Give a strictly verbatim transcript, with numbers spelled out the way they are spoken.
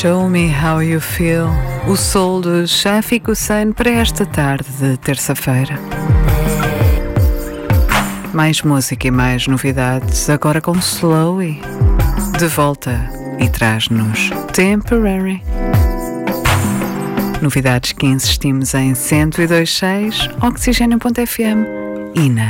Show Me How You Feel, o soul de Shafiq Hussein para esta tarde de terça-feira. Mais música e mais novidades, agora com Slowey. De volta e traz-nos Temporary. Novidades que insistimos em cento e dois ponto seis, oxigênio ponto f m e na